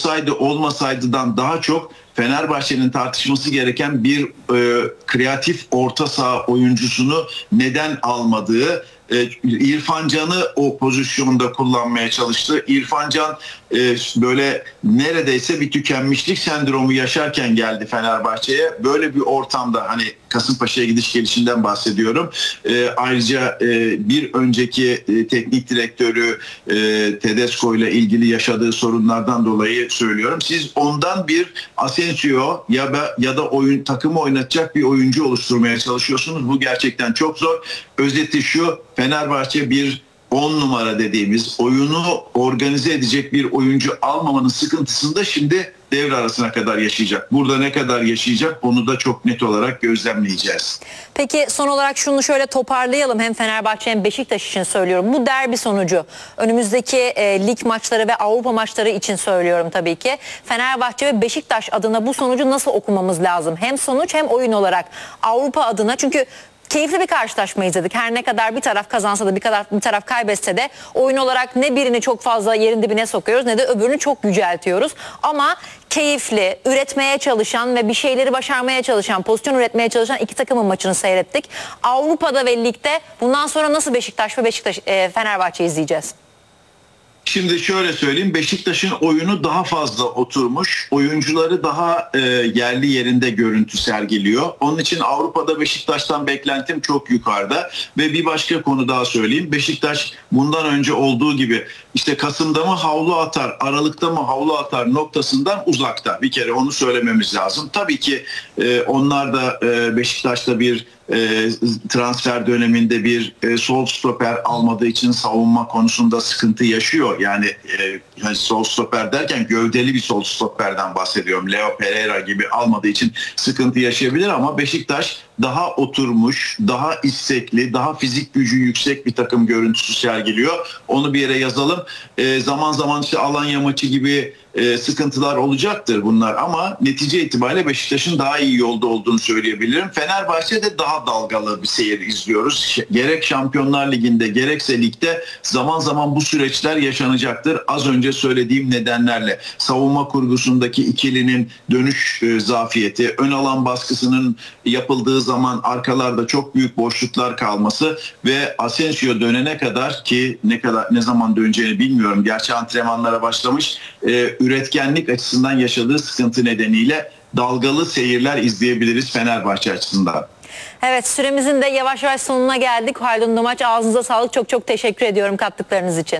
olsaydı olmasaydıdan daha çok Fenerbahçe'nin tartışması gereken bir kreatif orta saha oyuncusunu neden almadığı, İrfan Can'ı o pozisyonda kullanmaya çalıştı. İrfan Can böyle neredeyse bir tükenmişlik sendromu yaşarken geldi Fenerbahçe'ye. Böyle bir ortamda, hani Kasımpaşa'ya gidiş gelişinden bahsediyorum. Ayrıca bir önceki teknik direktörü Tedesco ile ilgili yaşadığı sorunlardan dolayı söylüyorum. Siz ondan bir Asensio ya da takımı oynatacak bir oyuncu oluşturmaya çalışıyorsunuz. Bu gerçekten çok zor. Özeti şu: Fenerbahçe bir 10 numara dediğimiz oyunu organize edecek bir oyuncu almamanın sıkıntısını da şimdi devre arasına kadar yaşayacak. Burada ne kadar yaşayacak onu da çok net olarak gözlemleyeceğiz. Peki son olarak şunu şöyle toparlayalım. Hem Fenerbahçe hem Beşiktaş için söylüyorum. Bu derbi sonucu önümüzdeki lig maçları ve Avrupa maçları için söylüyorum tabii ki. Fenerbahçe ve Beşiktaş adına bu sonucu nasıl okumamız lazım? Hem sonuç hem oyun olarak Avrupa adına, çünkü keyifli bir karşılaşma izledik. Her ne kadar bir taraf kazansa da bir taraf kaybetse de oyun olarak ne birini çok fazla yerin dibine sokuyoruz ne de öbürünü çok yüceltiyoruz. Ama keyifli, üretmeye çalışan ve bir şeyleri başarmaya çalışan, pozisyon üretmeye çalışan iki takımın maçını seyrettik. Avrupa'da ve ligde bundan sonra nasıl Beşiktaş ve Fenerbahçe izleyeceğiz? Şimdi şöyle söyleyeyim, Beşiktaş'ın oyunu daha fazla oturmuş, oyuncuları daha yerli yerinde görüntü sergiliyor. Onun için Avrupa'da Beşiktaş'tan beklentim çok yukarıda. Ve bir başka konu daha söyleyeyim, Beşiktaş bundan önce olduğu gibi işte Kasım'da mı havlu atar, Aralık'ta mı havlu atar noktasından uzakta. Bir kere onu söylememiz lazım. Tabii ki onlar da Beşiktaş'ta bir transfer döneminde bir sol stoper almadığı için savunma konusunda sıkıntı yaşıyor. Yani sol stoper derken gövdeli bir sol stoperden bahsediyorum. Leo Pereira gibi almadığı için sıkıntı yaşayabilir ama Beşiktaş daha oturmuş, daha istekli, daha fizik gücü yüksek bir takım görüntüsü sergiliyor. Onu bir yere yazalım. Zaman zaman işte Alanya maçı gibi sıkıntılar olacaktır bunlar ama netice itibariyle Beşiktaş'ın daha iyi yolda olduğunu söyleyebilirim. Fenerbahçe'de daha dalgalı bir seyir izliyoruz. Gerek Şampiyonlar Ligi'nde gerekse ligde zaman zaman bu süreçler yaşanacaktır. Az önce söylediğim nedenlerle savunma kurgusundaki ikilinin dönüş zafiyeti, ön alan baskısının yapıldığı zaman arkalarda çok büyük boşluklar kalması ve Asensio dönene kadar, ki ne zaman döneceğini bilmiyorum. Gerçi antrenmanlara başlamış. Üretkenlik açısından yaşadığı sıkıntı nedeniyle dalgalı seyirler izleyebiliriz Fenerbahçe açısından. Evet, süremizin de yavaş yavaş sonuna geldik. Haldun Domaç, ağzınıza sağlık. Çok çok teşekkür ediyorum kattıklarınız için.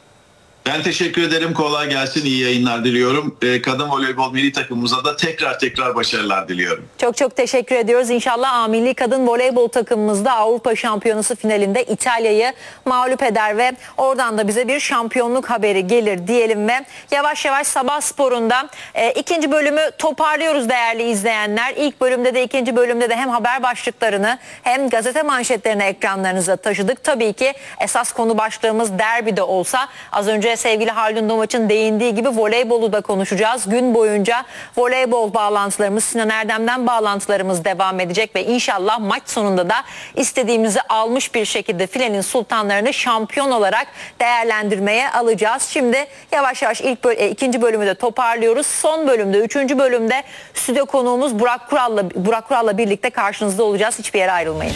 Ben teşekkür ederim. Kolay gelsin. İyi yayınlar diliyorum. Kadın voleybol milli takımımıza da tekrar başarılar diliyorum. Çok çok teşekkür ediyoruz. İnşallah A milli kadın voleybol takımımız da Avrupa Şampiyonası finalinde İtalya'yı mağlup eder ve oradan da bize bir şampiyonluk haberi gelir diyelim ve yavaş yavaş Sabah Spor'unda ikinci bölümü toparlıyoruz değerli izleyenler. İlk bölümde de ikinci bölümde de hem haber başlıklarını hem gazete manşetlerini ekranlarınıza taşıdık. Tabii ki esas konu başlığımız derbi de olsa az önce sevgili Haldun Domaç'ın değindiği gibi voleybolu da konuşacağız. Gün boyunca voleybol bağlantılarımız, Sinan Erdem'den bağlantılarımız devam edecek ve inşallah maç sonunda da istediğimizi almış bir şekilde filenin sultanlarını şampiyon olarak değerlendirmeye alacağız. Şimdi yavaş yavaş ikinci bölümü de toparlıyoruz. Son bölümde, üçüncü bölümde stüdyo konuğumuz Burak Kural'la birlikte karşınızda olacağız. Hiçbir yere ayrılmayın.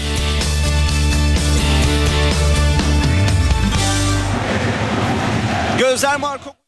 Gözler Marco